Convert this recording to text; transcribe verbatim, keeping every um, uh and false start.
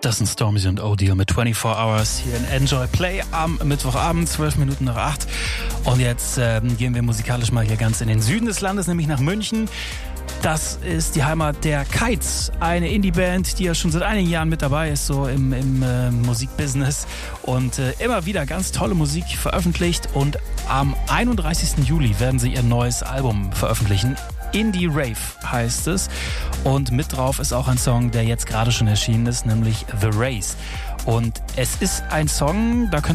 Das sind Stormzy und Odeal mit vierundzwanzig Hours hier in Enjoy Play am Mittwochabend, zwölf Minuten nach acht. Und jetzt ähm, gehen wir musikalisch mal hier ganz in den Süden des Landes, nämlich nach München. Das ist die Heimat der Kites, eine Indie-Band, die ja schon seit einigen Jahren mit dabei ist, so im, im äh, Musikbusiness und äh, immer wieder ganz tolle Musik veröffentlicht. Und am einunddreißigsten Juli werden sie ihr neues Album veröffentlichen. Indie Rave heißt es. Und mit drauf ist auch ein Song, der jetzt gerade schon erschienen ist, nämlich The Race. Und es ist ein Song, da könnt